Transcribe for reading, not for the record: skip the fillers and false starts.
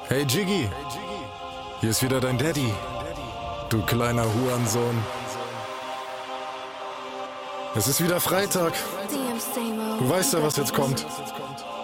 Hey Jiggy, hier ist wieder dein Daddy, du kleiner Hurensohn. Es ist wieder Freitag. Du weißt ja, was jetzt kommt.